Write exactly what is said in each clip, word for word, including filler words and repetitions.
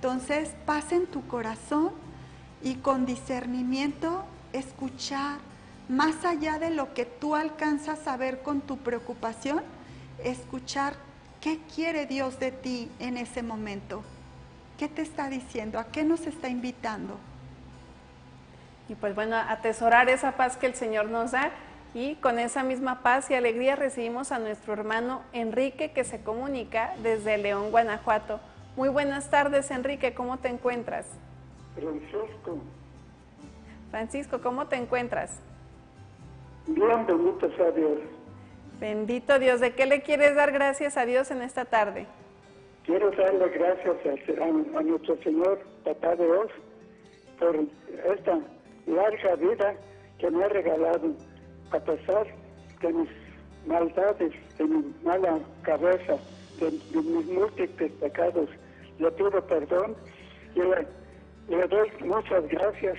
entonces paz en tu corazón y con discernimiento escuchar, más allá de lo que tú alcanzas a ver con tu preocupación, escuchar qué quiere Dios de ti en ese momento. ¿Qué te está diciendo? ¿A qué nos está invitando? Y pues bueno, atesorar esa paz que el Señor nos da, y con esa misma paz y alegría recibimos a nuestro hermano Enrique, que se comunica desde León, Guanajuato. Muy buenas tardes, Enrique, ¿cómo te encuentras? Francisco. Francisco, ¿cómo te encuentras? Bien, bendito sea Dios. Bendito Dios. ¿De qué le quieres dar gracias a Dios en esta tarde? Quiero darle gracias a, a, a nuestro Señor, Papá Dios, por esta larga vida que me ha regalado, a pesar de mis maldades, de mi mala cabeza, de, de mis múltiples pecados. Le pido perdón y le, le doy muchas gracias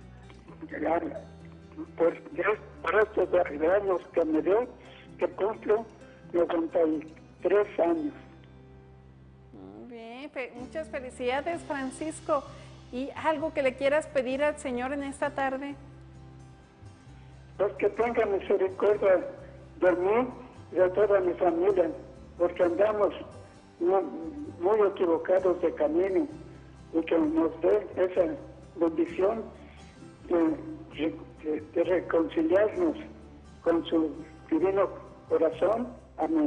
por, por estos años que me dio, que cumplo noventa y tres años. Muy bien, fe muchas felicidades, Francisco. ¿Y algo que le quieras pedir al Señor en esta tarde? Pues que tenga misericordia de mí y de toda mi familia, porque andamos muy, muy equivocados de camino, y que nos dé esa bendición de, de, de reconciliarnos con su divino corazón. Amén.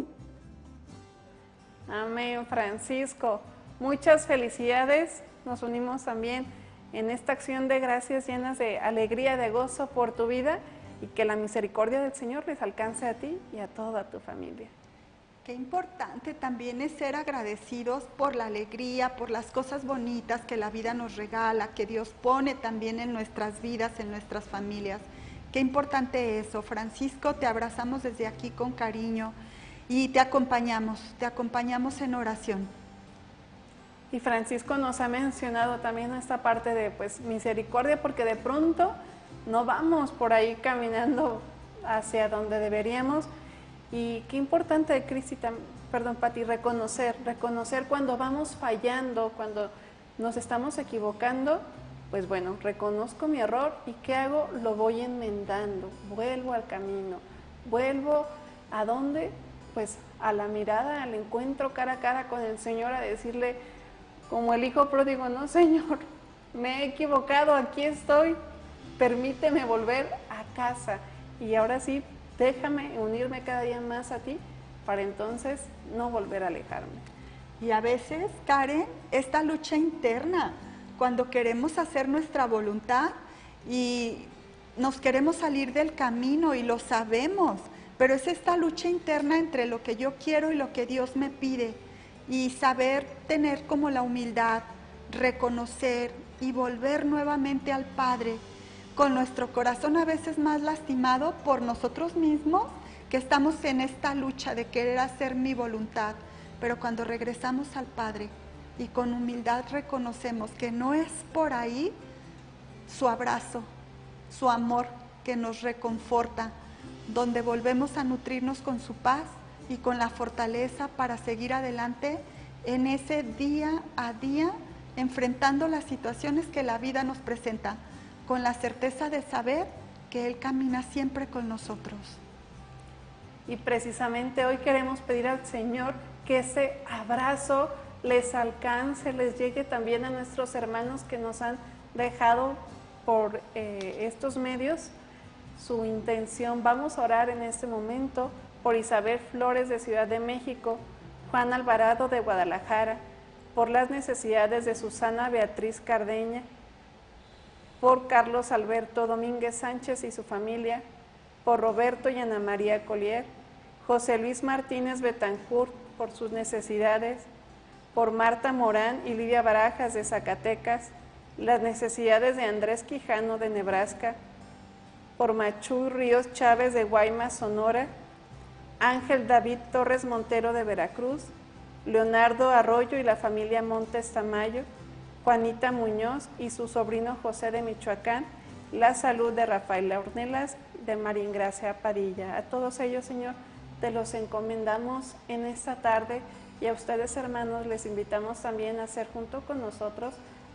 Amén, Francisco. Muchas felicidades. Nos unimos también en esta acción de gracias llenas de alegría, de gozo por tu vida, y que la misericordia del Señor les alcance a ti y a toda tu familia. Qué importante también es ser agradecidos por la alegría, por las cosas bonitas que la vida nos regala, que Dios pone también en nuestras vidas, en nuestras familias. Qué importante eso. Francisco, te abrazamos desde aquí con cariño y te acompañamos, te acompañamos en oración. Y Francisco nos ha mencionado también esta parte de pues misericordia, porque de pronto no vamos por ahí caminando hacia donde deberíamos. Y qué importante, Cristi, perdón, Pati, reconocer, reconocer cuando vamos fallando, cuando nos estamos equivocando. Pues bueno, reconozco mi error, y ¿qué hago? Lo voy enmendando, vuelvo al camino, vuelvo ¿a dónde? Pues a la mirada, al encuentro cara a cara con el Señor, a decirle, como el hijo pródigo, no, Señor, me he equivocado, aquí estoy, permíteme volver a casa, y ahora sí, déjame unirme cada día más a ti, para entonces no volver a alejarme. Y a veces, Karen, esta lucha interna, cuando queremos hacer nuestra voluntad y nos queremos salir del camino y lo sabemos, pero es esta lucha interna entre lo que yo quiero y lo que Dios me pide, y saber tener como la humildad, reconocer y volver nuevamente al Padre, con nuestro corazón a veces más lastimado por nosotros mismos, que estamos en esta lucha de querer hacer mi voluntad, pero cuando regresamos al Padre y con humildad reconocemos que no es por ahí, su abrazo, su amor que nos reconforta, donde volvemos a nutrirnos con su paz y con la fortaleza para seguir adelante en ese día a día, enfrentando las situaciones que la vida nos presenta, con la certeza de saber que Él camina siempre con nosotros. Y precisamente hoy queremos pedir al Señor que ese abrazo les alcance, les llegue también a nuestros hermanos que nos han dejado por eh, estos medios su intención. Vamos a orar en este momento por Isabel Flores de Ciudad de México, Juan Alvarado de Guadalajara, por las necesidades de Susana Beatriz Cardeña, por Carlos Alberto Domínguez Sánchez y su familia, por Roberto y Ana María Collier, José Luis Martínez Betancourt por sus necesidades, por Marta Morán y Lidia Barajas de Zacatecas, las necesidades de Andrés Quijano de Nebraska, por Machuy Ríos Chávez de Guaymas, Sonora, Ángel David Torres Montero de Veracruz, Leonardo Arroyo y la familia Montes Tamayo, Juanita Muñoz y su sobrino José de Michoacán, la salud de Rafaela Ornelas, de María Ingracia Padilla. A todos ellos, Señor, te los encomendamos en esta tarde, Y a ustedes, hermanos, les invitamos también a hacer junto con nosotros